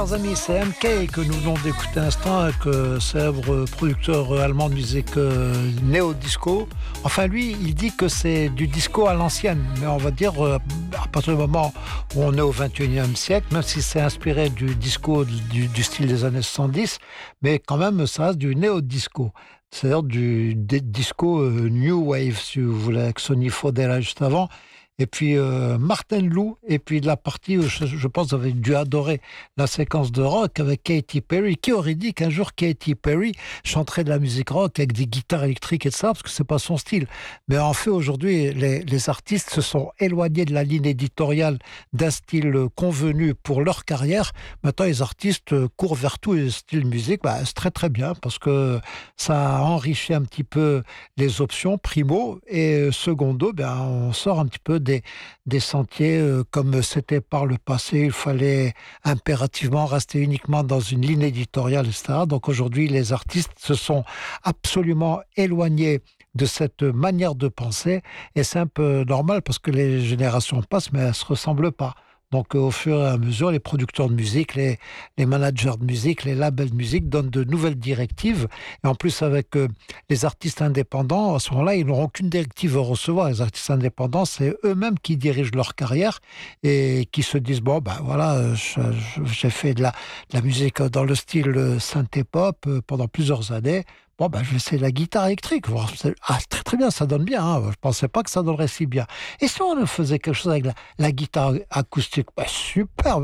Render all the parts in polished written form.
Chers amis, c'est MK que nous venons d'écouter un instant, célèbre producteur allemand de musique néo-disco. Enfin, lui, il dit que c'est du disco à l'ancienne, mais on va dire à partir du moment où on est au 21e siècle, même si c'est inspiré du disco du style des années 70, mais quand même, ça reste du néo-disco. C'est-à-dire du disco New Wave, si vous voulez, avec Sonny Fodera juste avant. Et puis Martin Lou, et puis de la partie où je pense que vous avez dû adorer la séquence de rock avec Katy Perry. Qui aurait dit qu'un jour Katy Perry chanterait de la musique rock avec des guitares électriques et tout ça, parce que c'est pas son style. Mais en fait, aujourd'hui, les artistes se sont éloignés de la ligne éditoriale d'un style convenu pour leur carrière. Maintenant, les artistes courent vers tous les styles de musique. C'est très très bien, parce que ça a enrichi un petit peu les options, primo, et secondo, on sort un petit peu des sentiers comme c'était par le passé. Il fallait impérativement rester uniquement dans une ligne éditoriale, etc. Donc aujourd'hui, les artistes se sont absolument éloignés de cette manière de penser, et c'est un peu normal parce que les générations passent, mais elles ne se ressemblent pas. Donc, au fur et à mesure, les producteurs de musique, les managers de musique, les labels de musique donnent de nouvelles directives. Et en plus, avec les artistes indépendants, à ce moment-là, ils n'auront qu'une directive à recevoir. Les artistes indépendants, c'est eux-mêmes qui dirigent leur carrière et qui se disent, voilà, j'ai fait de la musique dans le style synthé-pop pendant plusieurs années. Je vais essayer la guitare électrique. Très très bien, ça donne bien. Je ne pensais pas que ça donnerait si bien. Et si on faisait quelque chose avec la guitare acoustique, superbe.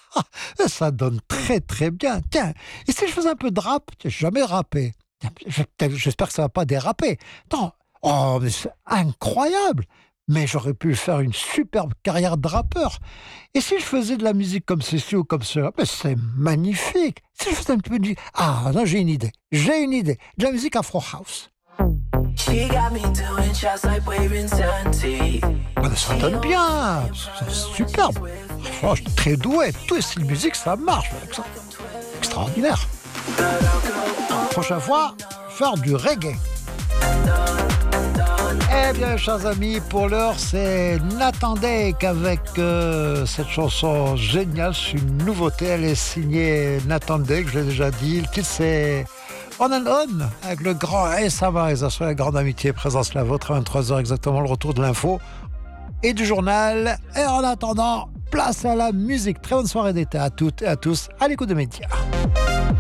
Ça donne très très bien. Tiens, et si je faisais un peu de rap? J'ai jamais rappé. J'espère que ça ne va pas déraper. Attends, mais c'est incroyable. Mais j'aurais pu faire une superbe carrière de rappeur. Et si je faisais de la musique comme ceci ou comme cela? C'est magnifique. Si je faisais un petit peu de... non, j'ai une idée. De la musique Afro House. Ça donne bien. C'est superbe. Franchement, je suis très doué. Tous les styles de musique, ça marche. Extraordinaire. Prochaine fois, faire du reggae. Eh bien, chers amis, pour l'heure, c'est Nathan Dake avec cette chanson géniale. C'est une nouveauté. Elle est signée Nathan Dake, je l'ai déjà dit. Le titre, c'est On and On, avec le grand Essa Marisa, la grande amitié, présence la vôtre, à 23h exactement, le retour de l'info et du journal. Et en attendant, place à la musique. Très bonne soirée d'été à toutes et à tous, à l'écoute de Média.